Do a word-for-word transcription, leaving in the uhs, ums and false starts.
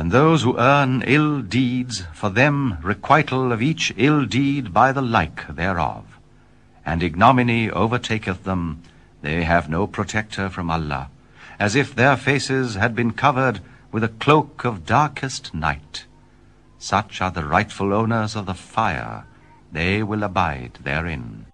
And those who earn ill deeds, for them requital of each ill deed by the like thereof. And ignominy overtaketh them, they have no protector from Allah, as if their faces had been covered with a cloak of darkest night. Such are the rightful owners of the fire, they will abide therein.